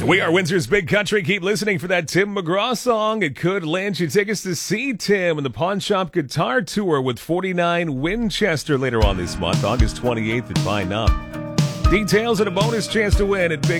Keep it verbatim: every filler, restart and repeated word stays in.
We are Windsor's Big Country. Keep listening for that Tim McGraw song. It could land you tickets to see Tim in the Pawn Shop Guitar Tour with forty-nine Winchester later on this month, August twenty-eighth at Pine Knob. Details and a bonus chance to win at Big